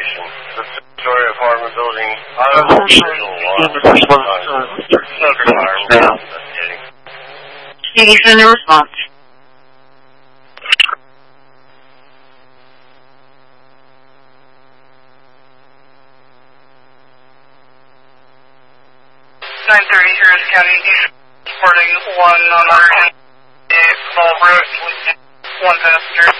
location. The two-story apartment building. Investigating. Can you send a response? Harris County, reporting 1 on our Fall Road, 1 passenger.